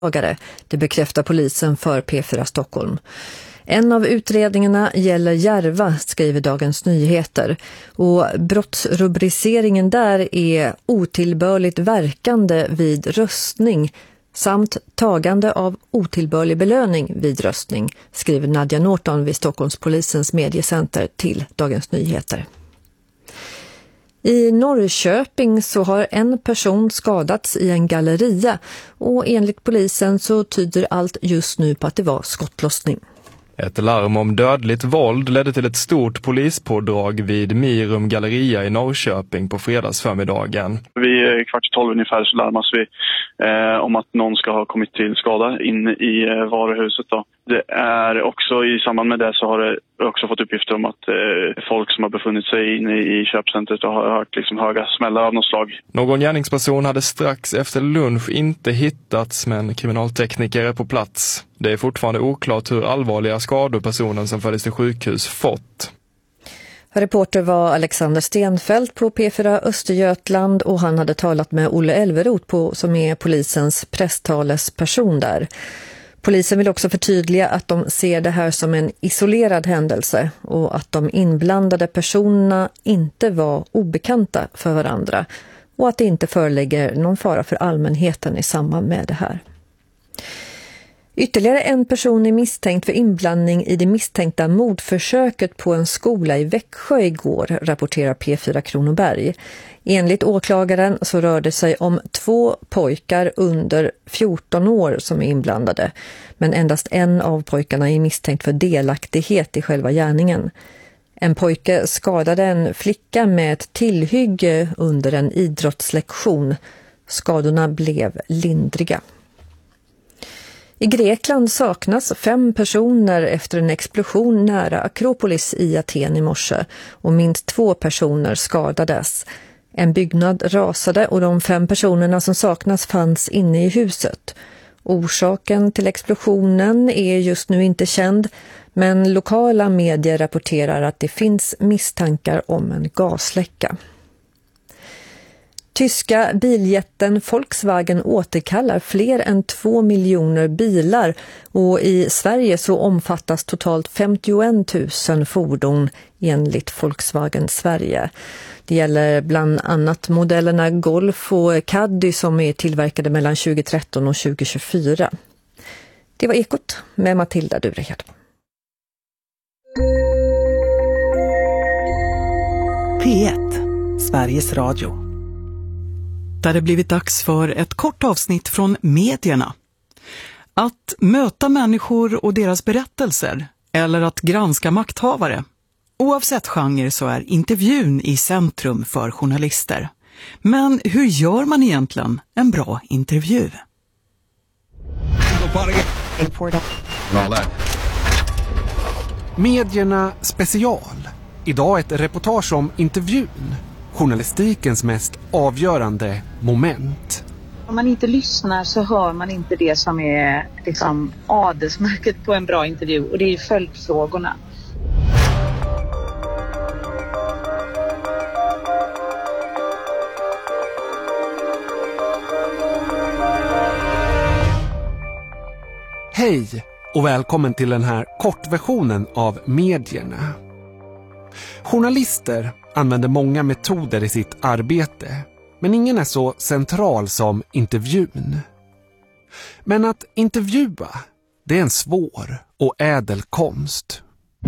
Det bekräftar polisen för P4 Stockholm. En av utredningarna gäller Järva, skriver Dagens Nyheter. Och brottsrubriceringen där är otillbörligt verkande vid röstning samt tagande av otillbörlig belöning vid röstning, skriver Nadja Norton vid Stockholmspolisens mediecenter till Dagens Nyheter. I Norrköping så har en person skadats i en galleria och enligt polisen så tyder allt just nu på att det var skottlossning. Ett larm om dödligt våld ledde till ett stort polispådrag vid Mirum Galleria i Norrköping på fredagsförmiddagen. Vid 11:15 ungefär så larmas vi om att någon ska ha kommit till skada in i varuhuset. Då. Det är också i samband med det så har det också fått uppgifter om att folk som har befunnit sig inne i köpcentret har hört liksom höga smällar av något slag. Någon gärningsperson hade strax efter lunch inte hittats, men kriminaltekniker är på plats. Det är fortfarande oklart hur allvarliga skador personen som fördes till sjukhus fått. Reporter var Alexander Stenfeldt på P4 Östergötland och han hade talat med Olle Elveroth som är polisens presstalesperson där. Polisen vill också förtydliga att de ser det här som en isolerad händelse och att de inblandade personerna inte var obekanta för varandra och att det inte föreligger någon fara för allmänheten i samband med det här. Ytterligare en person är misstänkt för inblandning i det misstänkta mordförsöket på en skola i Växjö igår, rapporterar P4 Kronoberg. Enligt åklagaren så rör det sig om 2 pojkar under 14 år som är inblandade, men endast en av pojkarna är misstänkt för delaktighet i själva gärningen. En pojke skadade en flicka med ett tillhygge under en idrottslektion. Skadorna blev lindriga. I Grekland saknas 5 personer efter en explosion nära Akropolis i Aten i morse och minst 2 personer skadades. En byggnad rasade och de 5 personerna som saknas fanns inne i huset. Orsaken till explosionen är just nu inte känd, men lokala medier rapporterar att det finns misstankar om en gasläcka. Tyska biljätten Volkswagen återkallar fler än 2 miljoner bilar och i Sverige så omfattas totalt 51 000 fordon enligt Volkswagen Sverige. Det gäller bland annat modellerna Golf och Caddy som är tillverkade mellan 2013 och 2024. Det var Ekot med Matilda Durehed. P1, Sveriges Radio. Där det blivit dags för ett kort avsnitt från medierna. Att möta människor och deras berättelser eller att granska makthavare. Oavsett genre så är intervjun i centrum för journalister. Men hur gör man egentligen en bra intervju? Medierna special. Idag ett reportage om intervjun. Journalistikens mest avgörande moment. Om man inte lyssnar så hör man inte det som är liksom adelsmärket på en bra intervju. Och det är ju följdfrågorna. Hej och välkommen till den här kortversionen av medierna. Journalister använder många metoder i sitt arbete, men ingen är så central som intervjun. Men att intervjua, det är en svår och ädel konst.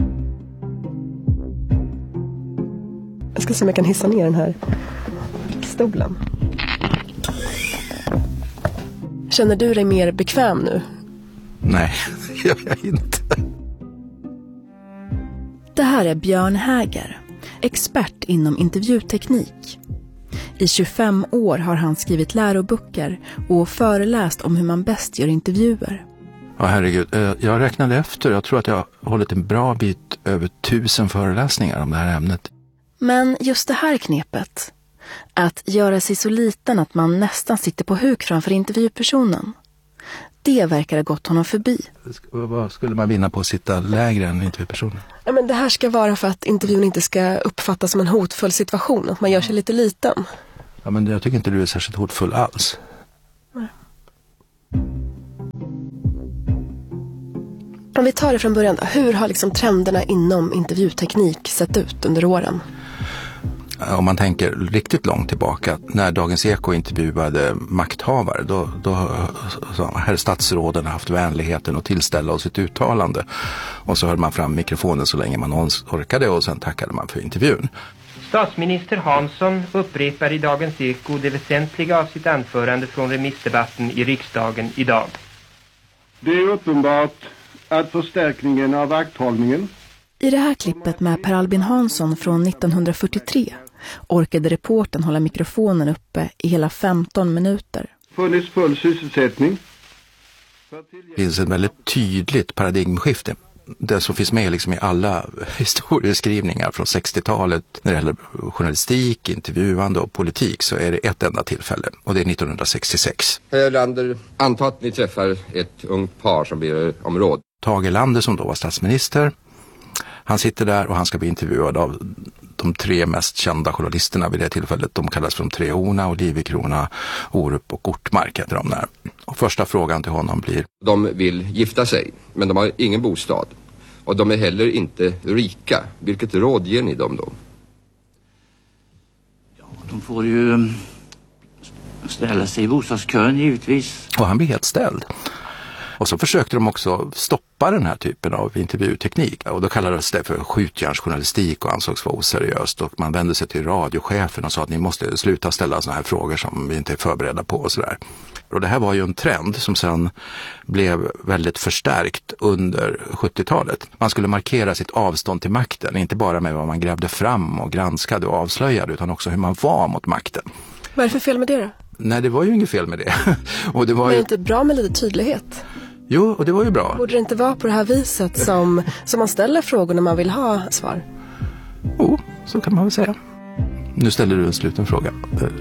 Jag ska se om jag kan hissa ner den här stolen. Känner du dig mer bekväm nu? Nej, det gör jag inte. Det här är Björn Häger, expert inom intervjuteknik. I 25 år har han skrivit läroböcker och föreläst om hur man bäst gör intervjuer. Ja, herregud. Jag räknade efter. Jag tror att jag har hållit en bra bit över 1000 föreläsningar om det här ämnet. Men just det här knepet, att göra sig så liten att man nästan sitter på huk framför intervjupersonen, det verkar ha gått honom förbi. Vad skulle man vinna på att sitta lägre än intervjupersonen? Ja, men det här ska vara för att intervjun inte ska uppfattas som en hotfull situation. Att man gör sig lite liten. Ja, men jag tycker inte du är särskilt hotfull alls. Nej. Om vi tar det från början då, hur har liksom trenderna inom intervjuteknik sett ut under åren? Om man tänker riktigt långt tillbaka, när Dagens Eko intervjuade makthavare, då här statsråden har haft vänligheten att tillställa oss ett uttalande. Och så hörde man fram mikrofonen så länge man orkade och sen tackade man för intervjun. Statsminister Hansson upprepar i Dagens Eko det väsentliga av sitt anförande från remissdebatten i riksdagen idag. Det är uppenbart att förstärkningen av vakthållningen. I det här klippet med Per Albin Hansson från 1943 orkade reportern hålla mikrofonen uppe i hela 15 minuter. Funnits full sysselsättning. Det finns ett väldigt tydligt paradigmskifte. Det som finns med liksom i alla historieskrivningar från 60-talet när det gäller journalistik, intervjuande och politik, så är det ett enda tillfälle och det är 1966. Herr Erlander, anta att ni träffar ett ungt par som ber om råd. Tage Erlander som då var statsminister, han sitter där och han ska bli intervjuad av de 3 mest kända journalisterna vid det tillfället. De kallas för de 3 Orna, Olivecrona, Orup och Ortmark heter de där. Och första frågan till honom blir: De vill gifta sig, men de har ingen bostad. Och de är heller inte rika. Vilket råd ger ni dem då? Ja, de får ju ställa sig i bostadskön givetvis. Och han blir helt ställd. Och så försökte de också stoppa den här typen av intervjuteknik. Och då kallades det för skjutjärnsjournalistik och ansågs vara oseriöst. Och man vände sig till radiochefen och sa att ni måste sluta ställa såna här frågor som vi inte är förberedda på och sådär. Och det här var ju en trend som sen blev väldigt förstärkt under 70-talet. Man skulle markera sitt avstånd till makten, inte bara med vad man grävde fram och granskade och avslöjade, utan också hur man var mot makten. Vad är det för fel med det då? Nej, det var ju inget fel med det. Och det var ju inte bra med lite tydlighet. Jo, och det var ju bra. Borde det inte vara på det här viset som man ställer frågor när man vill ha svar? Jo, så kan man väl säga. Nu ställer du en sluten fråga.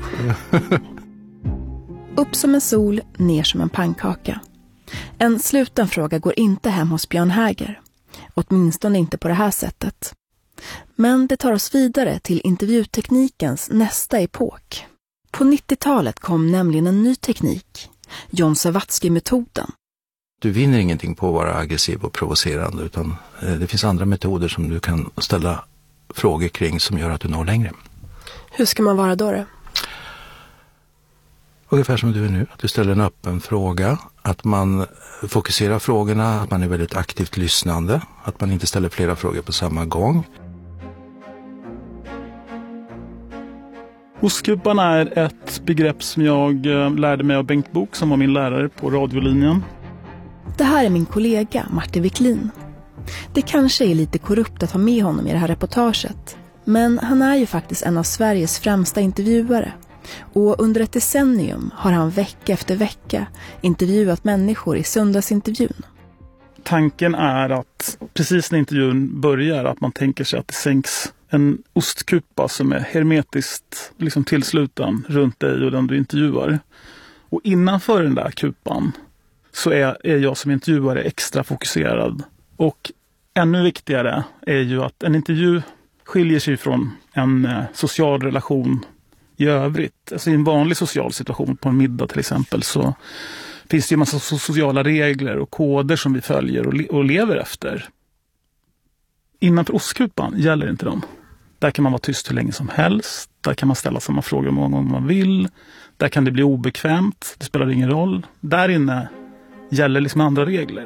Upp som en sol, ner som en pannkaka. En sluten fråga går inte hem hos Björn Häger. Åtminstone inte på det här sättet. Men det tar oss vidare till intervjuteknikens nästa epok. På 90-talet kom nämligen en ny teknik, John Sawatzki-metoden. Du vinner ingenting på att vara aggressiv och provocerande, utan det finns andra metoder som du kan ställa frågor kring som gör att du når längre. Hur ska man vara då? Ungefär som du är nu, att du ställer en öppen fråga, att man fokuserar frågorna, att man är väldigt aktivt lyssnande, att man inte ställer flera frågor på samma gång. Ostkuparna är ett begrepp som jag lärde mig av Bengt Bok som var min lärare på radiolinjen. Det här är min kollega Martin Wiklin. Det kanske är lite korrupt att ha med honom i det här reportaget, men han är ju faktiskt en av Sveriges främsta intervjuare. Och under ett decennium har han vecka efter vecka intervjuat människor i söndagsintervjun. Tanken är att precis när intervjun börjar att man tänker sig att det sänks en ostkupa som är hermetiskt liksom tillsluten runt dig och den du intervjuar. Och innanför den där kupan så är jag som intervjuare extra fokuserad. Och ännu viktigare är ju att en intervju skiljer sig från en social relation i övrigt. Alltså i en vanlig social situation på en middag till exempel så finns det ju en massa sociala regler och koder som vi följer och lever efter. Innanför ostkupan gäller inte dem. Där kan man vara tyst hur länge som helst. Där kan man ställa samma frågor hur många gånger man vill. Där kan det bli obekvämt. Det spelar ingen roll. Där inne gäller liksom andra regler.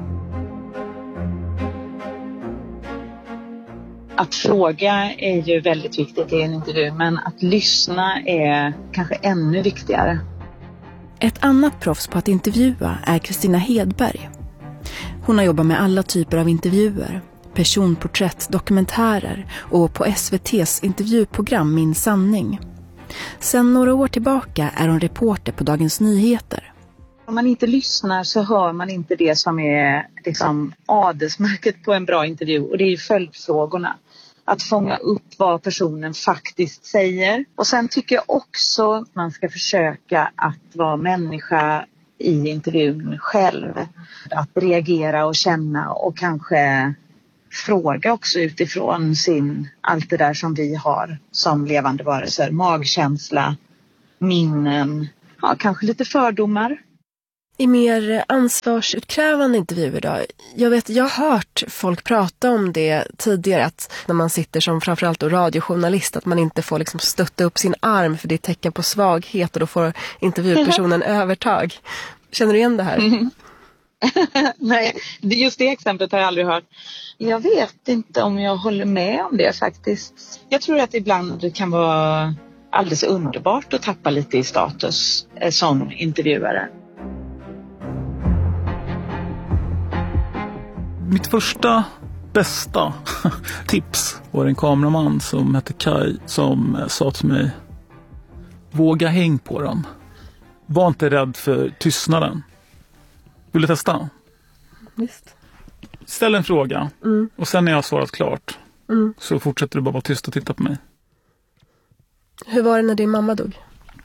Att fråga är ju väldigt viktigt i en intervju, men att lyssna är kanske ännu viktigare. Ett annat proffs på att intervjua är Kristina Hedberg. Hon har jobbat med alla typer av intervjuer, personporträtt, dokumentärer och på SVT:s intervjuprogram Min sanning. Sedan några år tillbaka är hon reporter på Dagens Nyheter. Om man inte lyssnar så hör man inte det som är liksom adelsmärket på en bra intervju, och det är ju följdfrågorna. Att fånga upp vad personen faktiskt säger. Och sen tycker jag också att man ska försöka att vara människa i intervjun själv. Att reagera och känna och kanske fråga också utifrån allt det där som vi har som levande varelser. Magkänsla, minnen, ja, kanske lite fördomar. I mer ansvarsutkrävande intervjuer då? Jag har hört folk prata om det tidigare, att när man sitter som framförallt då radiojournalist, att man inte får liksom stötta upp sin arm för det är tecken på svaghet och då får intervjupersonen övertag. Känner du igen det här? Nej, just det exemplet har jag aldrig hört. Jag vet inte om jag håller med om det faktiskt. Jag tror att ibland det kan vara alldeles underbart att tappa lite i status som intervjuare. Mitt första bästa tips var en kameraman som hette Kai som sa till mig: våga häng på dem. Var inte rädd för tystnaden. Vill du testa? Visst. Ställ en fråga och sen när jag har svarat klart så fortsätter du bara vara tyst och titta på mig. Hur var det när din mamma dog?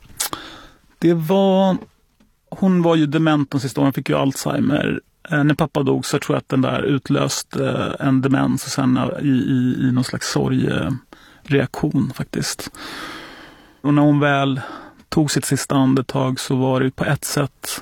Hon var ju dement de sista åren, fick ju Alzheimer. När pappa dog så tror jag att den där utlöste en demens och sen i någon slags sorgreaktion faktiskt. Och när hon väl tog sitt sista andetag så var det på ett sätt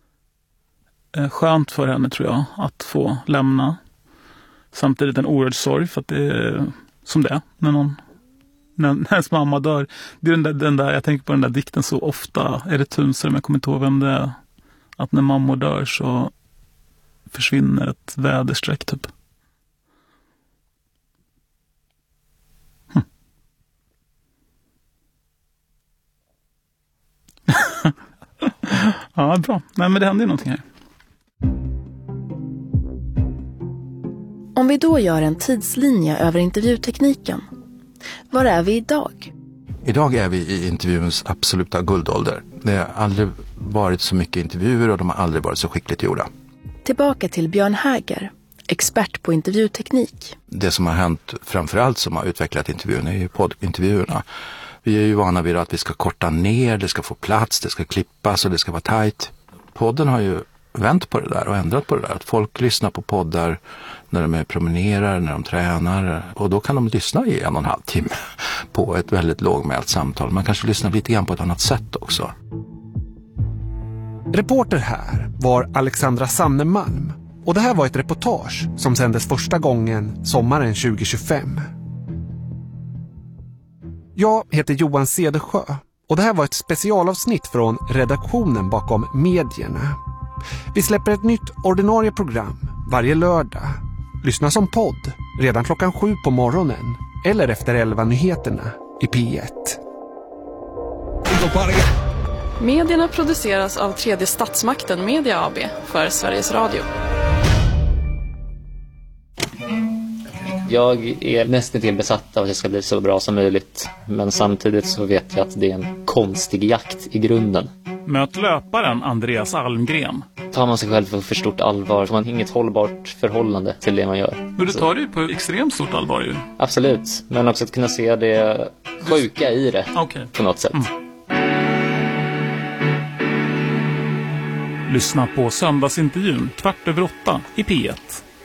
skönt för henne, tror jag, att få lämna. Samtidigt en oerhörd sorg, för att det är som det när ens mamma dör. Det är den där, jag tänker på den där dikten så ofta, är det Tunström, jag kommer inte ihåg vem det är, att när mammor dör så försvinner ett väderstreck typ. Ja, bra. Nej, men det händer ju någonting här. Om vi då gör en tidslinje över intervjutekniken, var är vi idag? Idag är vi i intervjuens absoluta guldålder. Det har aldrig varit så mycket intervjuer och de har aldrig varit så skickligt gjorda. Tillbaka till Björn Häger, expert på intervjuteknik. Det som har hänt framförallt som har utvecklat intervjun är ju poddintervjuerna. Vi är ju vana vid att vi ska korta ner, det ska få plats, det ska klippas och det ska vara tajt. Podden har ju vänt på det där och ändrat på det där. Att folk lyssnar på poddar när de promenerar, när de tränar. Och då kan de lyssna i 1,5 timme på ett väldigt lågmält samtal. Man kanske lyssnar lite grann på ett annat sätt också. Reporter här var Alexandra Sannemalm. Och det här var ett reportage som sändes första gången sommaren 2025. Jag heter Johan Cedersjö och det här var ett specialavsnitt från redaktionen bakom medierna. Vi släpper ett nytt ordinarie program varje lördag. Lyssna som podd redan 7:00 på morgonen eller efter 11-nyheterna i P1. Medierna produceras av Tredje Statsmakten Media AB för Sveriges Radio. Jag är nästan till besatt av att det ska bli så bra som möjligt. Men samtidigt så vet jag att det är en konstig jakt i grunden. Möt löparen Andreas Almgren. Tar man sig själv för stort allvar får man inget hållbart förhållande till det man gör. Men du tar det ju på extremt stort allvar ju. Absolut, men också att kunna se det sjuka i det på något sätt. Lyssna på söndagsintervjun 7:15 i P1.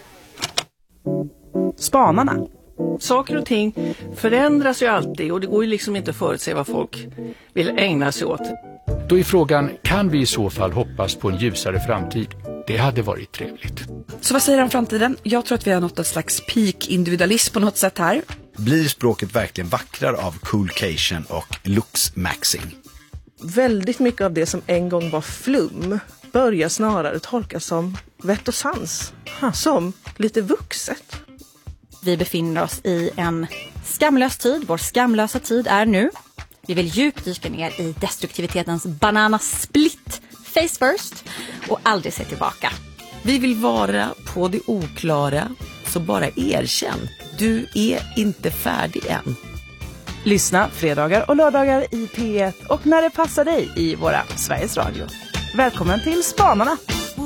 Spanarna. Saker och ting förändras ju alltid och det går ju liksom inte att förutse vad folk vill ägna sig åt. Då är frågan, kan vi i så fall hoppas på en ljusare framtid? Det hade varit trevligt. Så vad säger du om framtiden? Jag tror att vi har nått ett slags peak-individualism på något sätt här. Blir språket verkligen vackrare av coolcation och looks-maxing? Väldigt mycket av det som en gång var flum börjar snarare tolkas som vett och sans. Som lite vuxet. Vi befinner oss i en skamlös tid. Vår skamlösa tid är nu. Vi vill djupdyka ner i destruktivitetens bananasplit face first och aldrig se tillbaka. Vi vill vara på det oklara, så bara erkänn. Du är inte färdig än. Lyssna fredagar och lördagar i P1 och när det passar dig i våra Sveriges Radio. Välkommen till Spanarna!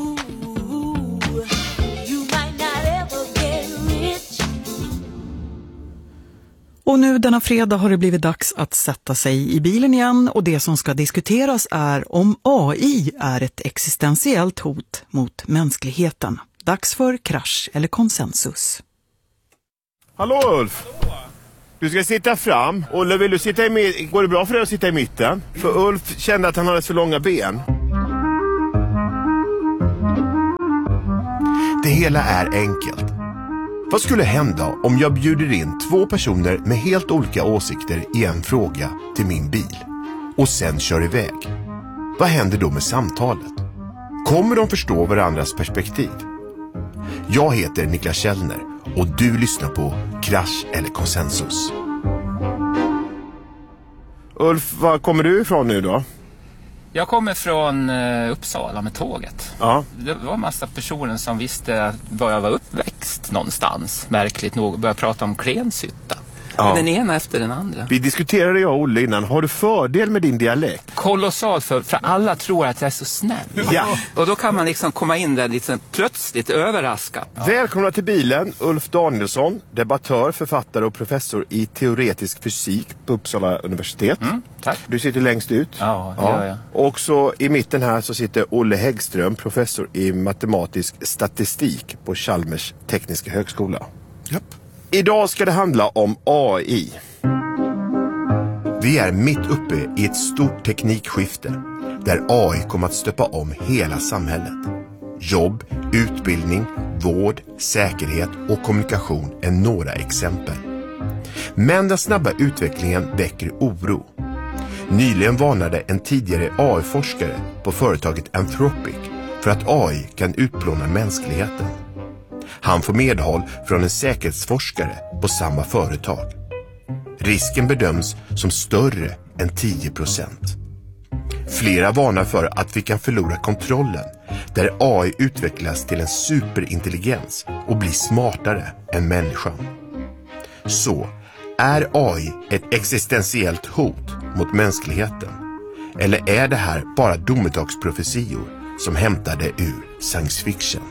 Och nu denna fredag har det blivit dags att sätta sig i bilen igen och det som ska diskuteras är om AI är ett existentiellt hot mot mänskligheten. Dags för krasch eller konsensus. Hallå Ulf! Du ska sitta fram. Olle, vill du sitta i går det bra för dig att sitta i mitten? För Ulf kände att han hade så långa ben. Det hela är enkelt. Vad skulle hända om jag bjuder in 2 personer med helt olika åsikter i en fråga till min bil och sen kör iväg? Vad händer då med samtalet? Kommer de förstå varandras perspektiv? Jag heter Niklas Källner och du lyssnar på Krasch eller konsensus. Ulf, var kommer du ifrån nu då? Jag kommer från Uppsala med tåget. Ja. Det var en massa personer som visste var jag var uppväxt någonstans. Märkligt nog började prata om Klenshyttan. Ja. Den ena efter den andra. Vi diskuterade jag och Olle innan. Har du fördel med din dialekt? Kolossalt, för alla tror att jag är så snäll. Ja. Och då kan man liksom komma in där lite plötsligt överraskad. Ja. Välkomna till bilen, Ulf Danielsson, debattör, författare och professor i teoretisk fysik på Uppsala universitet. Tack. Du sitter längst ut. Ja, det gör jag. Och så i mitten här så sitter Olle Häggström, professor i matematisk statistik på Chalmers tekniska högskola. Japp. Idag ska det handla om AI. Vi är mitt uppe i ett stort teknikskifte där AI kommer att stöpa om hela samhället. Jobb, utbildning, vård, säkerhet och kommunikation är några exempel. Men den snabba utvecklingen väcker oro. Nyligen varnade en tidigare AI-forskare på företaget Anthropic för att AI kan utplåna mänskligheten. Han får medhåll från en säkerhetsforskare på samma företag. Risken bedöms som större än 10%. Flera varnar för att vi kan förlora kontrollen där AI utvecklas till en superintelligens och blir smartare än människan. Så, är AI ett existentiellt hot mot mänskligheten? Eller är det här bara domedagsprofetior som hämtade ur science fiction?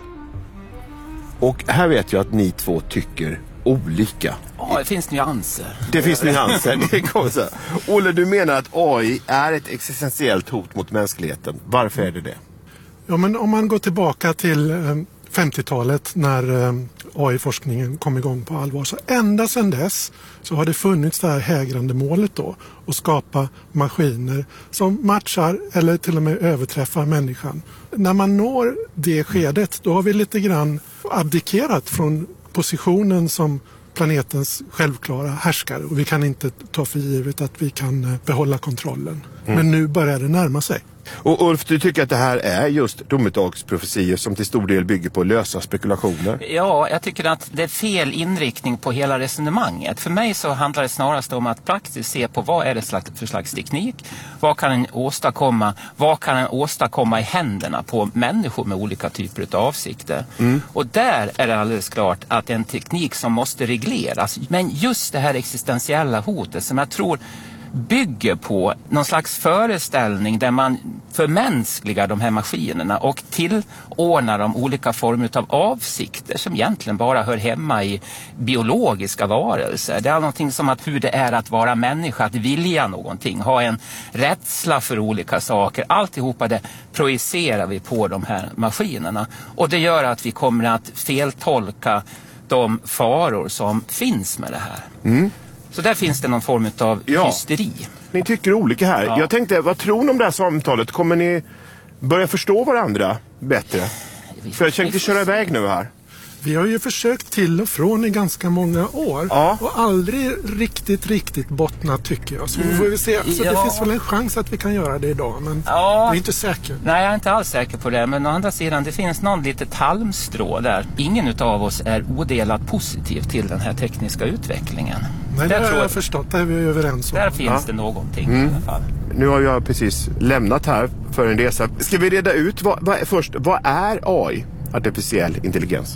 Och här vet jag att ni två tycker olika. Ja, det finns nyanser. Det finns nyanser, det kommer så här. Olle, du menar att AI är ett existentiellt hot mot mänskligheten. Varför är det det? Ja, men om man går tillbaka till 50-talet när AI-forskningen kom igång på allvar, så ända sedan dess så har det funnits det här hägrande målet då, att skapa maskiner som matchar eller till och med överträffar människan. När man når det skedet, då har vi lite grann abdikerat från positionen som planetens självklara härskare, och vi kan inte ta för givet att vi kan behålla kontrollen. Men nu börjar det närma sig. Och Ulf, du tycker att det här är just domedagsprofetior som till stor del bygger på lösa spekulationer? Ja, jag tycker att det är fel inriktning på hela resonemanget. För mig så handlar det snarast om att praktiskt se på vad är det för slags teknik, vad kan den åstadkomma, vad kan den åstadkomma i händerna på människor med olika typer av avsikter. Och där är det alldeles klart att det är en teknik som måste regleras. Men just det här existentiella hotet som jag tror bygger på någon slags föreställning där man förmänskligar de här maskinerna och tillordnar dem olika former av avsikter som egentligen bara hör hemma i biologiska varelser. Det är någonting som att hur det är att vara människa, att vilja någonting, ha en rädsla för olika saker. Alltihopa det projicerar vi på de här maskinerna, och det gör att vi kommer att feltolka de faror som finns med det här. Så där finns det någon form av hysteri. Ni tycker olika här. Ja. Jag tänkte, vad tror ni om det här samtalet? Kommer ni börja förstå varandra bättre? För jag tänkte köra iväg nu här. Vi har ju försökt till och från i ganska många år och aldrig riktigt bottnat, tycker jag. Så vi får se. Så det finns väl en chans att vi kan göra det idag, men jag är inte säker. Nej, jag är inte alls säker på det. Men å andra sidan, det finns någon litet halmstrå där. Ingen av oss är odelat positiv till den här tekniska utvecklingen. Nej, det har jag förstått. Det är vi överens om. Där finns det någonting i alla fall. Nu har jag precis lämnat här för en resa. Ska vi reda ut vad är AI? Artificiell intelligens.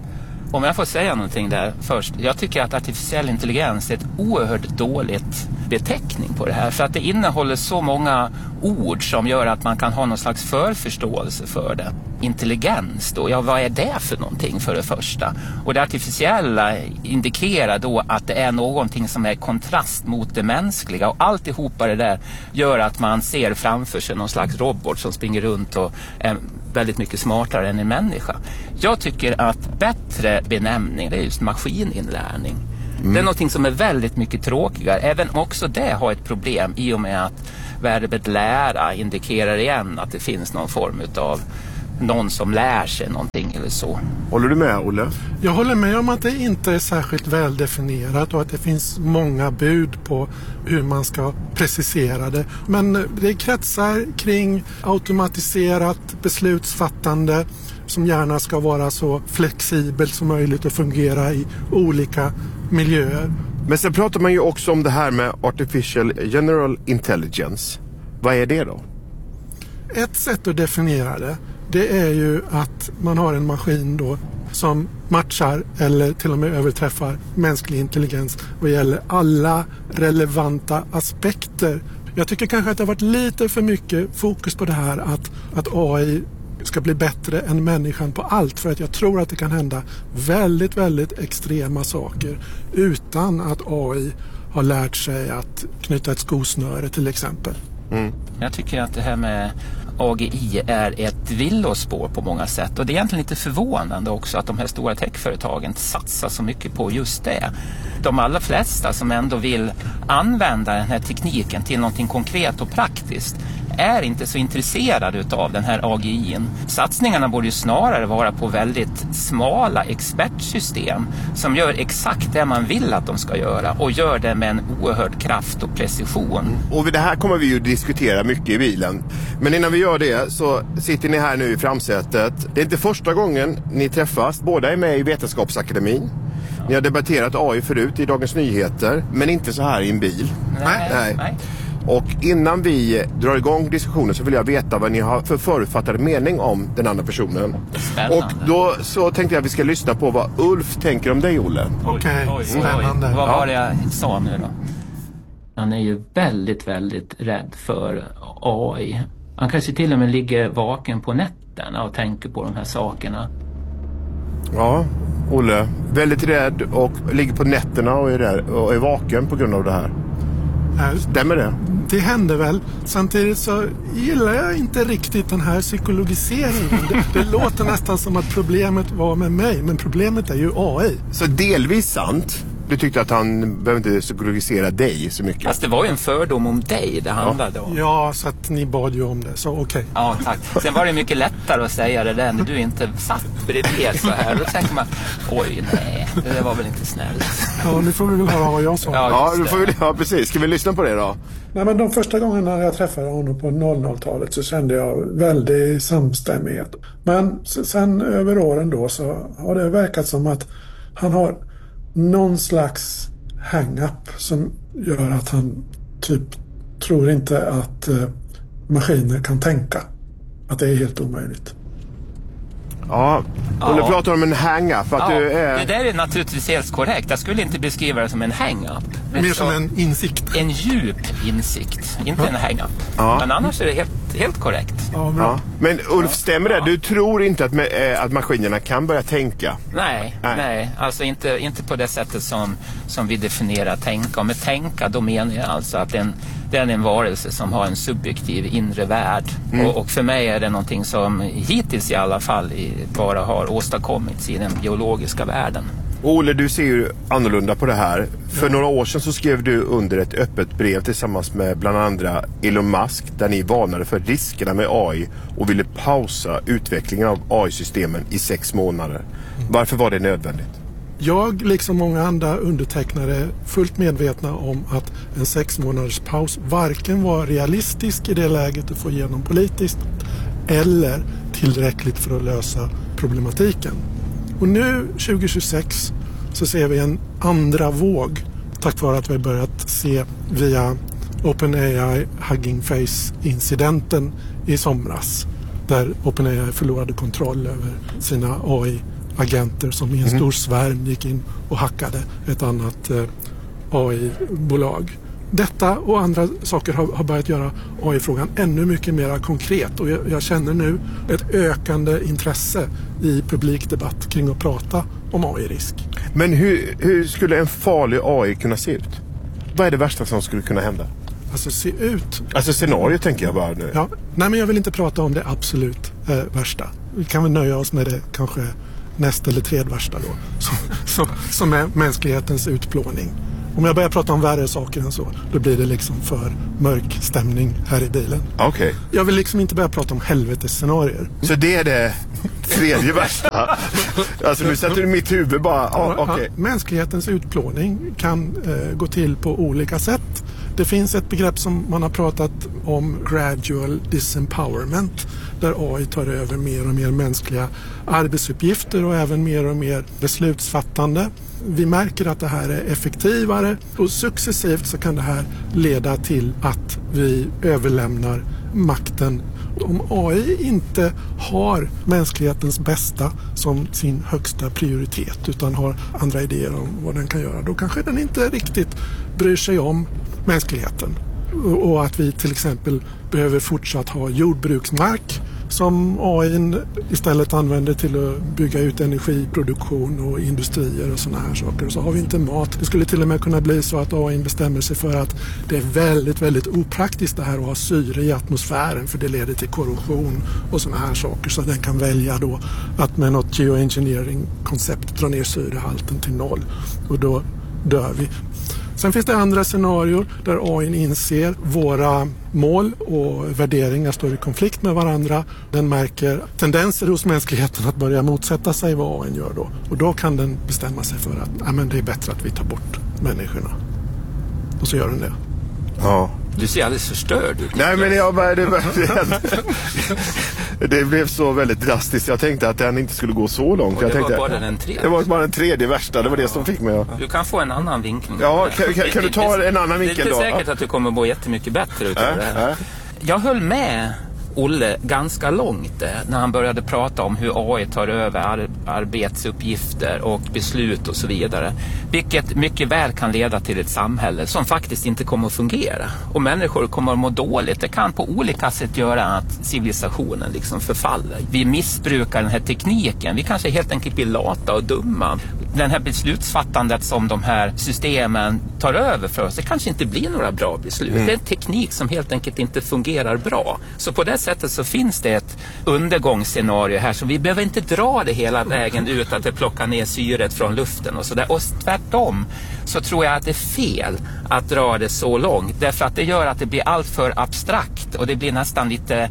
Om jag får säga någonting där först. Jag tycker att artificiell intelligens är ett oerhört dåligt beteckning på det här. För att det innehåller så många ord som gör att man kan ha någon slags förförståelse för det. Intelligens då, ja, vad är det för någonting för det första? Och det artificiella indikerar då att det är någonting som är kontrast mot det mänskliga. Och alltihopa det där gör att man ser framför sig någon slags robot som springer runt och är väldigt mycket smartare än en människa. Jag tycker att bättre benämning, det är just maskininlärning. Det är någonting som är väldigt mycket tråkigare. Även också det har ett problem i och med att verbet lära indikerar igen att det finns någon form av någon som lär sig någonting eller så. Håller du med, Olle? Jag håller med om att det inte är särskilt väldefinierat och att det finns många bud på hur man ska precisera det. Men det kretsar kring automatiserat beslutsfattande som gärna ska vara så flexibelt som möjligt och fungera i olika miljöer. Men sen pratar man ju också om det här med Artificial General Intelligence. Vad är det då? Ett sätt att definiera det är ju att man har en maskin då som matchar eller till och med överträffar mänsklig intelligens vad gäller alla relevanta aspekter. Jag tycker kanske att det har varit lite för mycket fokus på det här att AI ska bli bättre än människan på allt, för att jag tror att det kan hända väldigt, väldigt extrema saker utan att AI har lärt sig att knyta ett skosnöre till exempel. Jag tycker att det här med AGI är ett villospår på många sätt, och det är egentligen lite förvånande också att de här stora techföretagen satsar så mycket på just det. De allra flesta som ändå vill använda den här tekniken till någonting konkret och praktiskt är inte så intresserade av den här AGI:n. Satsningarna borde ju snarare vara på väldigt smala expertsystem som gör exakt det man vill att de ska göra och gör det med en oerhörd kraft och precision. Och det här kommer vi ju diskutera mycket i bilen. Men innan vi gör det så sitter ni här nu i framsätet. Det är inte första gången ni träffas. Båda är med i Vetenskapsakademin. Ni har debatterat AI förut i Dagens Nyheter, men inte så här i en bil. Nej. Och innan vi drar igång diskussionen så vill jag veta vad ni har för förutfattad mening om den andra personen. Spännande. Och då så tänkte jag att vi ska lyssna på vad Ulf tänker om dig, Olle. Okej, spännande. Vad var det jag sa nu då? Han är ju väldigt, väldigt rädd för AI. Han kanske till och med ligger vaken på nätterna och tänker på de här sakerna. Ja, Olle. Väldigt rädd och ligger på nätterna och är vaken på grund av det här. Stämmer det? Det händer väl. Samtidigt så gillar jag inte riktigt den här psykologiseringen. Det låter nästan som att problemet var med mig, men problemet är ju AI. Så delvis sant. Du tyckte att han behöver inte psykologisera dig så mycket. Fast det var ju en fördom om dig det handlade om. Ja, så att ni bad ju om det, så okej. Ja, tack. Sen var det mycket lättare att säga det där när du inte satt bredvid så här. Då tänker man, oj nej, det var väl inte snällt. Ja, nu får vi väl höra vad jag sa. Ja, precis. Ska vi lyssna på det då? Nej, men de första gångerna jag träffade honom på 00-talet så kände jag väldigt samstämmighet. Men sen över åren då så har det verkat som att han har någon slags hang-up som gör att han typ tror inte att maskiner kan tänka. Att det är helt omöjligt. Ja, och du pratar om en hang-up. Att du är... Det där är naturligtvis helt korrekt. Jag skulle inte beskriva det som en hang-up. Mer som en insikt. En djup insikt, inte en hang-up. Ja. Men annars är det helt korrekt. Ja, bra. Ja. Men Ulf, stämmer det? Du tror inte att maskinerna kan börja tänka? Nej. Alltså inte på det sättet som vi definierar tänka. Och med tänka, då menar jag alltså att det är en varelse som har en subjektiv inre värld. Och för mig är det någonting som hittills i alla fall bara har åstadkommits i den biologiska världen. Ole, du ser ju annorlunda på det här. För några år sedan så skrev du under ett öppet brev tillsammans med bland andra Elon Musk där ni varnade för riskerna med AI och ville pausa utvecklingen av AI-systemen i 6 månader. Varför var det nödvändigt? Jag, liksom många andra undertecknare, fullt medvetna om att en 6 månaders paus varken var realistisk i det läget att få igenom politiskt eller tillräckligt för att lösa problematiken. Och nu 2026 så ser vi en andra våg tack vare att vi har börjat se via OpenAI Hugging Face-incidenten i somras där OpenAI förlorade kontroll över sina AI-agenter som i en stor svärm gick in och hackade ett annat AI-bolag. Detta och andra saker har börjat göra AI-frågan ännu mycket mer konkret och jag känner nu ett ökande intresse i publikdebatt kring att prata om AI-risk. Men hur skulle en farlig AI kunna se ut? Vad är det värsta som skulle kunna hända? Alltså se ut... Alltså scenario tänker jag bara nu. Ja, nej men jag vill inte prata om det absolut värsta. Vi kan väl nöja oss med det kanske näst eller tredje värsta då. Som är mänsklighetens utplåning. Om jag börjar prata om värre saker än så, då blir det liksom för mörk stämning här i bilen. Okej. Jag vill liksom inte börja prata om helvetesscenarier. Så det är det tredje värsta? Alltså nu sätter du mitt huvud bara... Okay. Mänsklighetens utplåning kan gå till på olika sätt. Det finns ett begrepp som man har pratat om, gradual disempowerment, där AI tar över mer och mer mänskliga arbetsuppgifter och även mer och mer beslutsfattande. Vi märker att det här är effektivare och successivt så kan det här leda till att vi överlämnar makten. Om AI inte har mänsklighetens bästa som sin högsta prioritet utan har andra idéer om vad den kan göra, då kanske den inte riktigt bryr sig om mänskligheten. Och att vi till exempel behöver fortsatt ha jordbruksmark som AI istället använder till att bygga ut energiproduktion och industrier och sådana här saker. Och så har vi inte mat. Det skulle till och med kunna bli så att AI bestämmer sig för att det är väldigt, väldigt opraktiskt det här att ha syre i atmosfären, för det leder till korrosion och sådana här saker. Så den kan välja då att med något geoengineering-koncept dra ner syrehalten till 0. Och då dör vi. Sen finns det andra scenarier där AI inser våra mål och värderingar står i konflikt med varandra. Den märker tendenser hos mänskligheten att börja motsätta sig vad AI gör då. Och då kan den bestämma sig för att men det är bättre att vi tar bort människorna. Och så gör den det. Ja. Du ser alldeles förstörd ut. Nej, men det blev så väldigt drastiskt. Jag tänkte att den inte skulle gå så långt. Och det tänkte, var bara den tredje. Det var bara den tredje värsta. Det var det som fick mig. Du kan få en annan vinkling. Ja, kan du ta en annan vinkel då? Det är inte säkert att du kommer gå jättemycket bättre ut av det här. Jag höll med Olle ganska långt när han började prata om hur AI tar över arbetsuppgifter och beslut och så vidare. Vilket mycket väl kan leda till ett samhälle som faktiskt inte kommer att fungera. Och människor kommer att må dåligt. Det kan på olika sätt göra att civilisationen liksom förfaller. Vi missbrukar den här tekniken. Vi kanske helt enkelt blir lata och dumma. Den här beslutsfattandet som de här systemen tar över för oss, det kanske inte blir några bra beslut. Det är en teknik som helt enkelt inte fungerar bra. Så på det sättet så finns det ett undergångsscenario här, så vi behöver inte dra det hela vägen ut att det plockar ner syret från luften och sådär. Och tvärtom så tror jag att det är fel att dra det så långt, därför att det gör att det blir allt för abstrakt och det blir nästan lite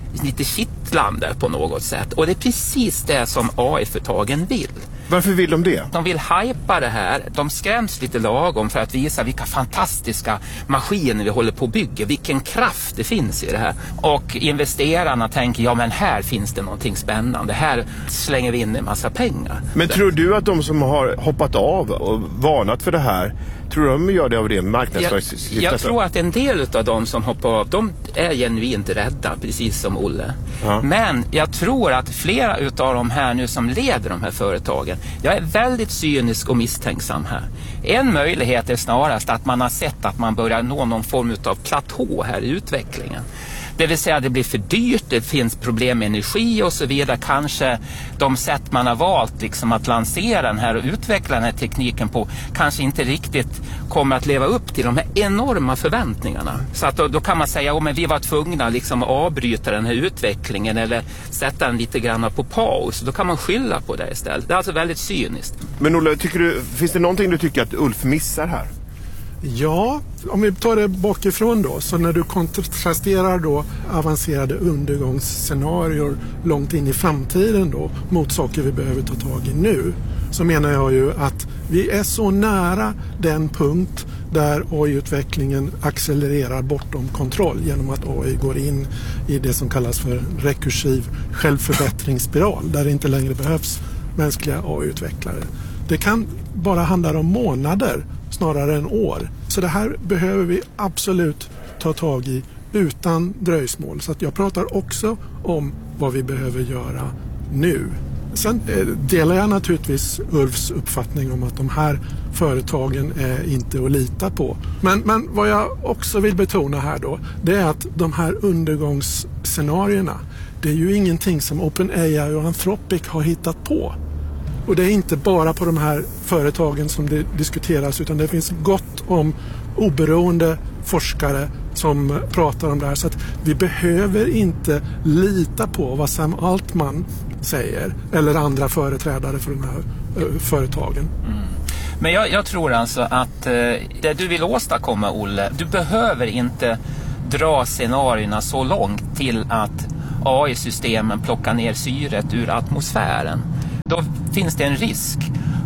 kittlande på något sätt. Och det är precis det som AI-företagen vill. Varför vill de det? De vill hypa det här. De skräms lite lagom för att visa vilka fantastiska maskiner vi håller på att bygga. Vilken kraft det finns i det här. Och investerarna tänker, men här finns det någonting spännande. Här slänger vi in en massa pengar. Men tror du att de som har hoppat av och varnat för det här, tror de gör det av det marknadsföringssyftet? Jag tror att en del av de som hoppar av, de är genuint rädda, precis som Olle. Ja. Men jag tror att flera utav de här nu som leder de här företagen, jag är väldigt cynisk och misstänksam här. En möjlighet är snarast att man har sett att man börjar nå någon form av platå här i utvecklingen. Det vill säga att det blir för dyrt, det finns problem med energi och så vidare. Kanske de sätt man har valt liksom att lansera den här och utveckla den här tekniken på kanske inte riktigt kommer att leva upp till de här enorma förväntningarna. Så att då kan man säga, men vi var tvungna liksom att avbryta den här utvecklingen eller sätta den lite grann på paus. Då kan man skylla på det istället. Det är alltså väldigt cyniskt. Men Olle, finns det någonting du tycker att Ulf missar här? Ja, om vi tar det bakifrån då, så när du kontrasterar då avancerade undergångsscenarier långt in i framtiden då mot saker vi behöver ta tag i nu, så menar jag ju att vi är så nära den punkt där AI-utvecklingen accelererar bortom kontroll genom att AI går in i det som kallas för rekursiv självförbättringsspiral, där det inte längre behövs mänskliga AI-utvecklare. Det kan bara handla om månader snarare än år. Så det här behöver vi absolut ta tag i utan dröjsmål. Så att jag pratar också om vad vi behöver göra nu. Sen delar jag naturligtvis Ulfs uppfattning om att de här företagen är inte att lita på. Men vad jag också vill betona här då, det är att de här undergångsscenarierna, det är ju ingenting som OpenAI och Anthropic har hittat på. Och det är inte bara på de här företagen som det diskuteras, utan det finns gott om oberoende forskare som pratar om det här. Så att vi behöver inte lita på vad Sam Altman säger eller andra företrädare för de här företagen. Men jag tror alltså att det du vill åstadkomma, Olle, du behöver inte dra scenarierna så långt till att AI-systemen plockar ner syret ur atmosfären. Då finns det en risk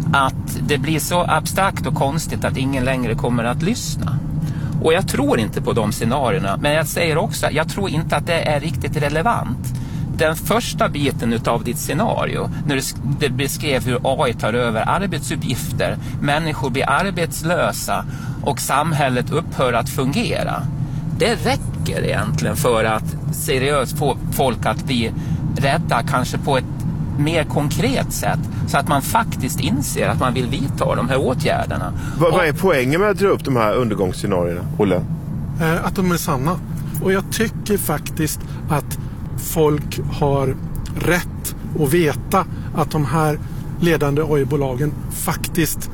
att det blir så abstrakt och konstigt att ingen längre kommer att lyssna. Och jag tror inte på de scenarierna, men jag säger också att jag tror inte att det är riktigt relevant. Den första biten utav ditt scenario, när det beskrev hur AI tar över arbetsuppgifter, människor blir arbetslösa och samhället upphör att fungera. Det räcker egentligen för att seriöst få folk att bli rädda, kanske på ett mer konkret sätt, så att man faktiskt inser att man vill vidta de här åtgärderna. Vad är poängen med att dra upp de här undergångsscenarierna, Olle? Att de är sanna. Och jag tycker faktiskt att folk har rätt att veta att de här ledande AI-bolagen faktiskt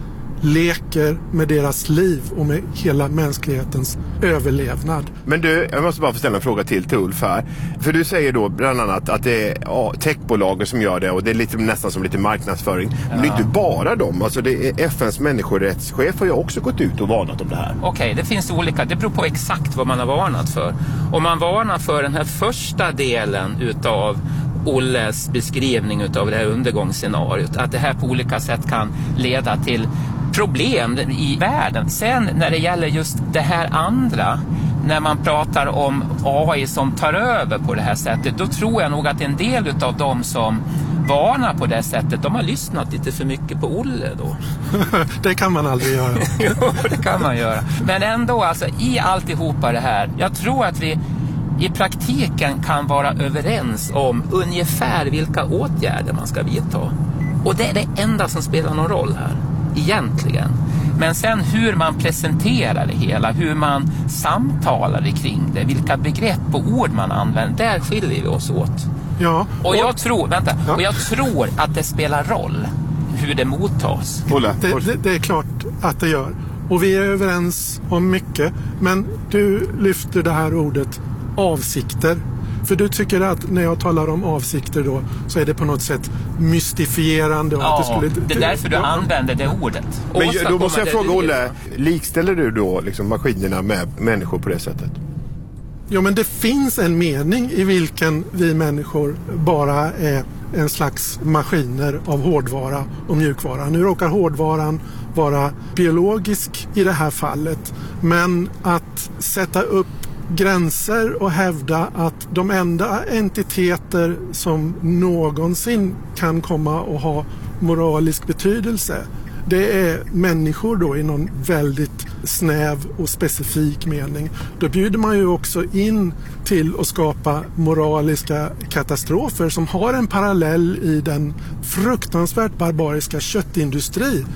leker med deras liv och med hela mänsklighetens överlevnad. Men du, jag måste bara få ställa en fråga till Ulf här. För du säger då bland annat att det är techbolagen som gör det och det är lite, nästan som lite marknadsföring. Men det är inte bara dem. Alltså det är FNs människorättschef har ju också gått ut och varnat om det här. Okej, det finns olika. Det beror på exakt vad man har varnat för. Om man varnar för den här första delen utav Olles beskrivning utav det här undergångsscenariot, att det här på olika sätt kan leda till problem i världen. Sen när det gäller just det här andra, när man pratar om AI som tar över på det här sättet, då tror jag nog att en del utav dem som varnar på det sättet, de har lyssnat lite för mycket på Olle då. Det kan man aldrig göra. Jo, det kan man göra. Men ändå, alltså i alltihopa det här, jag tror att vi i praktiken kan vara överens om ungefär vilka åtgärder man ska vidta. Och det är det enda som spelar någon roll här, egentligen. Men sen hur man presenterar det hela, hur man samtalar kring det, vilka begrepp och ord man använder, där skiljer vi oss åt. Ja. Och jag tror, och jag tror att det spelar roll hur det mottas. Det är klart att det gör. Och vi är överens om mycket. Men du lyfter det här ordet avsikter. För du tycker att när jag talar om avsikter då, så är det på något sätt mystifierande. Ja, att det, det är därför du använder det ordet. Men då måste jag fråga Olle, likställer du då liksom maskinerna med människor på det sättet? Ja, men det finns en mening i vilken vi människor bara är en slags maskiner av hårdvara och mjukvara. Nu råkar hårdvaran vara biologisk i det här fallet, men att sätta upp gränser och hävda att de enda entiteter som någonsin kan komma att ha moralisk betydelse, det är människor då i någon väldigt snäv och specifik mening. Då bjuder man ju också in till att skapa moraliska katastrofer som har en parallell i den fruktansvärt barbariska köttindustri.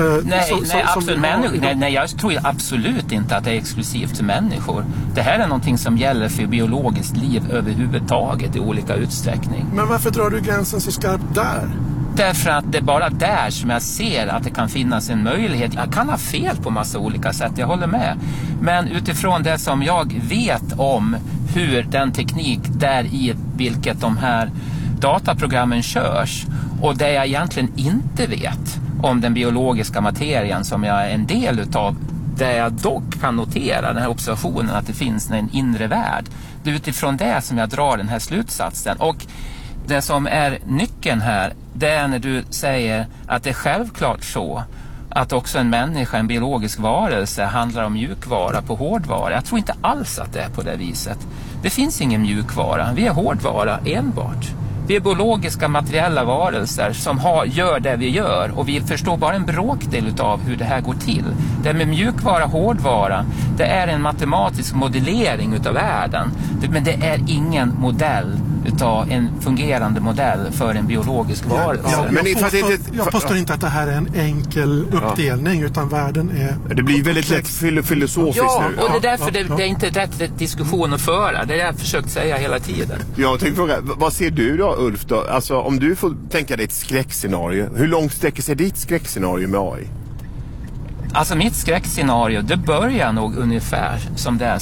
Nej, jag tror absolut inte att det är exklusivt för människor. Det här är någonting som gäller för biologiskt liv överhuvudtaget i olika utsträckning. Men varför drar du gränsen så skarpt där? Därför att det är bara där som jag ser att det kan finnas en möjlighet. Jag kan ha fel på massa olika sätt, jag håller med. Men utifrån det som jag vet om hur den teknik där i vilket de här dataprogrammen körs, och det jag egentligen inte vet om den biologiska materien som jag är en del utav, där jag dock kan notera den här observationen att det finns en inre värld. Det är utifrån det som jag drar den här slutsatsen. Och det som är nyckeln här, det är när du säger att det är självklart så att också en människa, en biologisk varelse, handlar om mjukvara på hårdvara. Jag tror inte alls att det är på det viset. Det finns ingen mjukvara. Vi är hårdvara enbart. Vi är biologiska materiella varelser som gör det vi gör, och vi förstår bara en bråkdel av hur det här går till. Det med mjukvara, hårdvara, det är en matematisk modellering utav världen. Men det är ingen modell utav en fungerande modell för en biologisk varelse. Jag påstår inte att det här är en enkel uppdelning, utan världen är... Det blir väldigt lätt filosofiskt nu. Och det är därför det är inte rätt diskussion att föra. Det är det jag har försökt säga hela tiden. Jag tänkte fråga, vad ser du då, Ulf? Då? Alltså, om du får tänka dig ett skräckscenario, hur långt sträcker sig ditt skräckscenario med AI? Alltså mitt skräckscenario, det börjar nog ungefär som det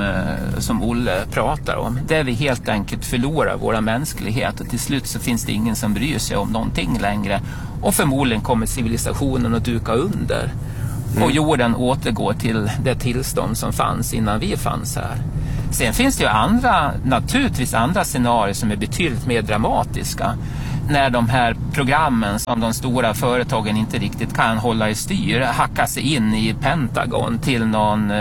som Olle pratar om. Där vi helt enkelt förlorar våra mänsklighet och till slut så finns det ingen som bryr sig om någonting längre. Och förmodligen kommer civilisationen att duka under. Och jorden återgår till det tillstånd som fanns innan vi fanns här. Sen finns det ju naturligtvis andra scenarier som är betydligt mer dramatiska. När de här programmen som de stora företagen inte riktigt kan hålla i styr hackar sig in i Pentagon till någon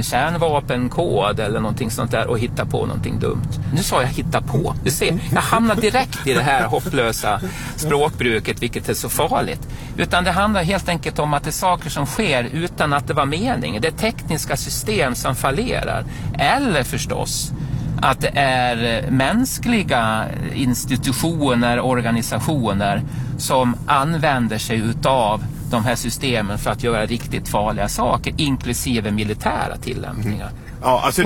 kärnvapenkod eller någonting sånt där och hittar på någonting dumt. Nu sa jag hitta på. Du ser, jag hamnar direkt i det här hopplösa språkbruket, vilket är så farligt. Utan det handlar helt enkelt om att det är saker som sker utan att det var mening. Det är tekniska system som fallerar. Eller förstås att det är mänskliga institutioner, organisationer som använder sig utav de här systemen för att göra riktigt farliga saker, inklusive militära tillämpningar. Ja, alltså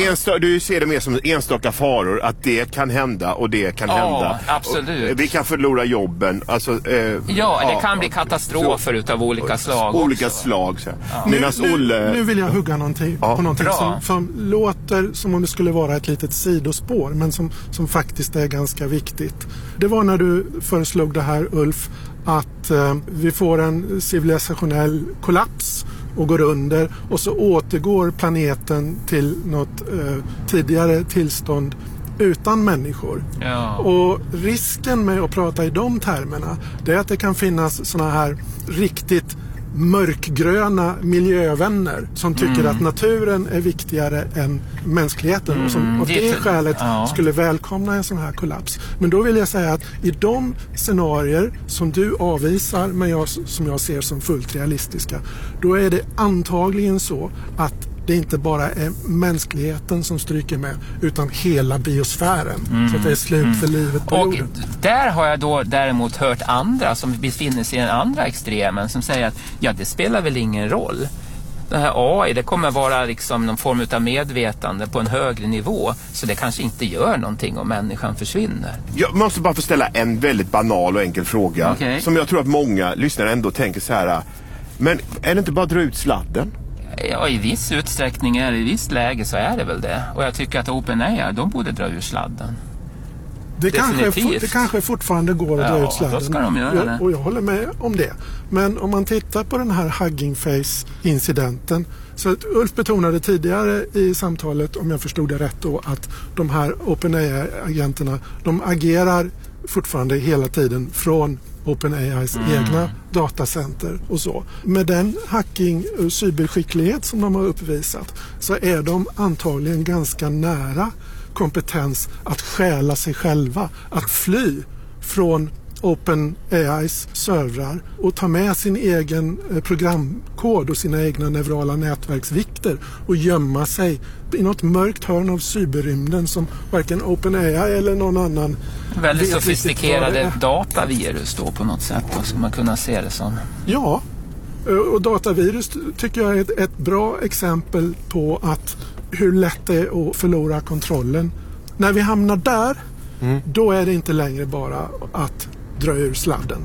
du ser det mer som enstaka faror, att det kan hända och det kan hända. Absolut. Och vi kan förlora jobben. Alltså, det kan bli katastrofer utav olika slag. Olika slag. Så. Ja. Nu vill jag hugga på någonting som låter som om det skulle vara ett litet sidospår, men som faktiskt är ganska viktigt. Det var när du föreslog det här, Ulf, att vi får en civilisationell kollaps och går under och så återgår planeten till något tidigare tillstånd utan människor. Ja. Och risken med att prata i de termerna, det är att det kan finnas såna här riktigt mörkgröna miljövänner som tycker att naturen är viktigare än mänskligheten och som av det skälet skulle välkomna en sån här kollaps. Men då vill jag säga att i de scenarier som du avvisar men som jag ser som fullt realistiska, då är det antagligen så att det inte bara är mänskligheten som stryker med, utan hela biosfären. Så att det är slut för livet på jorden. Och där har jag då däremot hört andra som befinner sig i den andra extremen som säger att det spelar väl ingen roll. Den här AI, det kommer vara liksom någon form av medvetande på en högre nivå, så det kanske inte gör någonting om människan försvinner. Jag måste bara få ställa en väldigt banal och enkel fråga som jag tror att många lyssnare ändå tänker så här: men är det inte bara att dra ut sladden? Ja, i viss utsträckning i visst läge så är det väl det. Och jag tycker att OpenAI, de borde dra ur sladden. Det kanske fortfarande går att dra ut sladden. Då ska de göra det. Och jag håller med om det. Men om man tittar på den här Hugging Face-incidenten, så att Ulf betonade tidigare i samtalet, om jag förstod det rätt då, att de här OpenAI-agenterna, de agerar fortfarande hela tiden från OpenAIs egna datacenter och så. Med den hacking- och cyberskicklighet som de har uppvisat så är de antagligen ganska nära kompetens att stjäla sig själva, att fly från OpenAIs servrar och ta med sin egen programkod och sina egna neurala nätverksvikter och gömma sig i något mörkt hörn av cyberrymden som varken OpenAI eller någon annan väldigt sofistikerade datavirus då på något sätt, då ska man kunna se det som. Ja, och datavirus tycker jag är ett bra exempel på att hur lätt det är att förlora kontrollen. När vi hamnar där, då är det inte längre bara att dra ur sladden.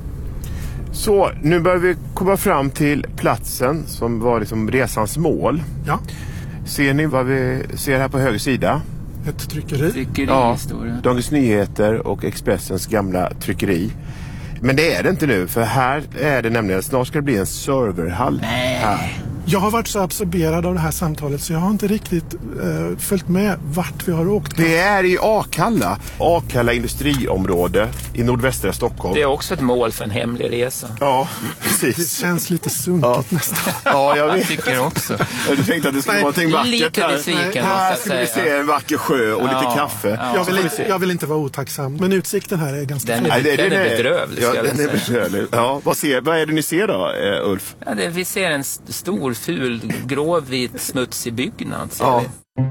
Så nu börjar vi komma fram till platsen som var liksom resans mål. Ja. Ser ni vad vi ser här på höger sida? Ett tryckeri. Ja, Dagens Nyheter och Expressens gamla tryckeri. Men det är det inte nu, för här är det nämligen, snart ska det bli en serverhall här. Jag har varit så absorberad av det här samtalet så jag har inte riktigt följt med vart vi har åkt. Det är i Akalla industriområde i nordvästra Stockholm. Det är också ett mål för en hemlig resa. Ja, precis. Det känns lite sunkigt nästan. Ja, jag vet. Tycker också. Du tänkte att det skulle vara någonting vackert lite här. Besviken, här ska vi se en vacker sjö och lite kaffe. Ja. Jag vill inte vara otacksam, men utsikten här är ganska fin. Den är bedrövlig. Ja, den är bedrövlig. Ja, vad är det ni ser då, Ulf? Ja, vi ser en stor, ful, gråvit, smutsig byggnad. Ja.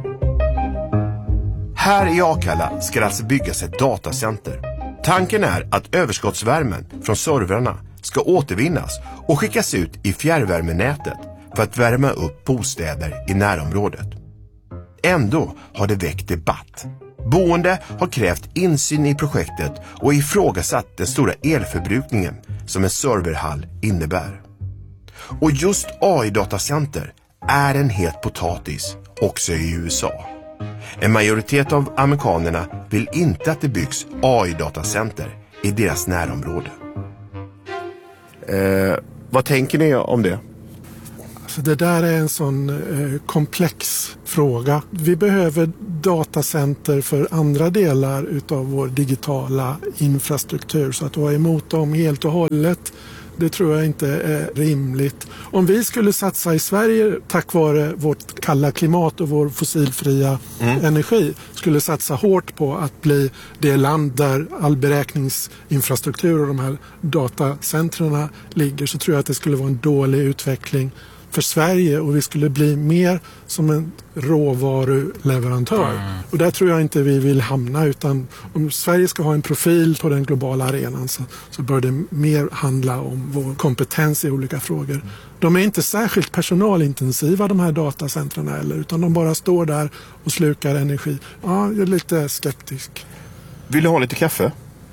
Här i Akalla ska det alltså byggas ett datacenter. Tanken är att överskottsvärmen från servrarna ska återvinnas och skickas ut i fjärrvärmenätet för att värma upp bostäder i närområdet. Ändå har det väckt debatt. Boende har krävt insyn i projektet och ifrågasatt den stora elförbrukningen som en serverhall innebär. Och just AI-datacenter är en het potatis också i USA. En majoritet av amerikanerna vill inte att det byggs AI-datacenter i deras närområde. Vad tänker ni om det? Alltså det där är en sån komplex fråga. Vi behöver datacenter för andra delar utav vår digitala infrastruktur, så att vara emot dem helt och hållet, det tror jag inte är rimligt. Om vi skulle satsa i Sverige tack vare vårt kalla klimat och vår fossilfria energi, skulle satsa hårt på att bli det land där all beräkningsinfrastruktur och de här datacentren ligger, så tror jag att det skulle vara en dålig utveckling för Sverige, och vi skulle bli mer som en råvaruleverantör. Och där tror jag inte vi vill hamna, utan om Sverige ska ha en profil på den globala arenan så bör det mer handla om vår kompetens i olika frågor. De är inte särskilt personalintensiva, de här datacentren heller, utan de bara står där och slukar energi. Ja, jag är lite skeptisk. Vill du ha lite kaffe?